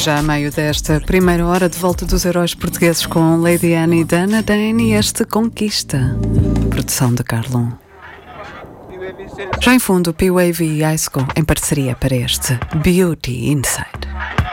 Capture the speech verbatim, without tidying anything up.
já a meio desta primeira hora de volta dos heróis portugueses com Lady Anne e Dana Dane e este Conquista, produção de Carlon. Já em fundo, P-Wave e Iceco em parceria para este Beauty Inside.